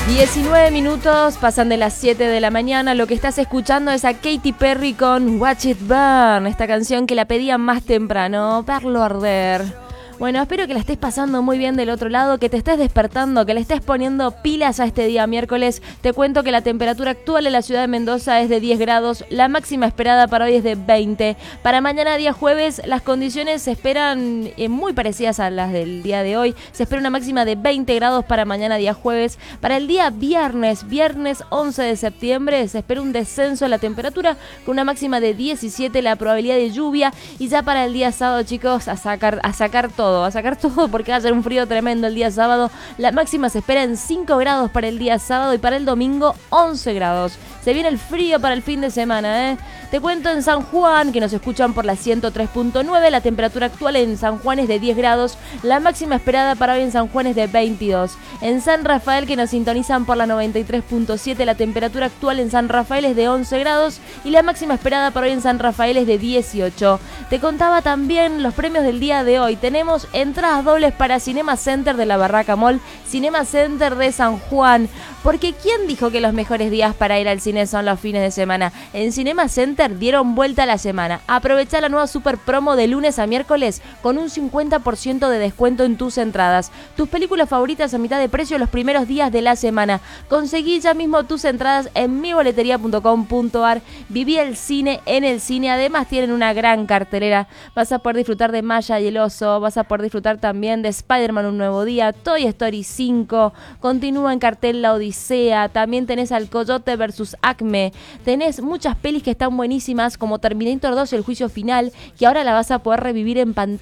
19 minutos pasan de las 7 de la mañana. Lo que estás escuchando es a Katy Perry con Watch It Burn, esta canción que la pedían más temprano, verlo arder. Bueno, espero que la estés pasando muy bien del otro lado, que te estés despertando, que le estés poniendo pilas a este día miércoles. Te cuento que la temperatura actual en la ciudad de Mendoza es de 10 grados, la máxima esperada para hoy es de 20. Para mañana día jueves las condiciones se esperan muy parecidas a las del día de hoy. Se espera una máxima de 20 grados para mañana día jueves. Para el día viernes 11 de septiembre, se espera un descenso de la temperatura con una máxima de 17, la probabilidad de lluvia. Y ya para el día sábado, chicos, a sacar todo porque va a ser un frío tremendo el día sábado. La máxima se espera en 5 grados para el día sábado y para el domingo 11 grados. Se viene el frío para el fin de semana, ¿eh? Te cuento en San Juan, que nos escuchan por la 103.9, la temperatura actual en San Juan es de 10 grados, la máxima esperada para hoy en San Juan es de 22. En San Rafael, que nos sintonizan por la 93.7, la temperatura actual en San Rafael es de 11 grados y la máxima esperada para hoy en San Rafael es de 18. Te contaba también los premios del día de hoy. Tenemos entradas dobles para Cinema Center de la Barraca Mall, Cinema Center de San Juan, porque ¿quién dijo que los mejores días para ir al cine son los fines de semana? En Cinema Center dieron vuelta a la semana. Aprovecha la nueva super promo de lunes a miércoles con un 50% de descuento en tus entradas. Tus películas favoritas a mitad de precio los primeros días de la semana. Conseguí ya mismo tus entradas en miboleteria.com.ar. Viví el cine en el cine. Además tienen una gran cartelera. Vas a poder disfrutar de Maya y el oso. Vas a poder disfrutar también de Spider-Man Un Nuevo Día, Toy Story 5. Continúa en cartel La Odisea. También tenés Al Coyote vs Acme. Tenés muchas pelis que están buenísimas como Terminator 2 El Juicio Final, que ahora la vas a poder revivir en pantalla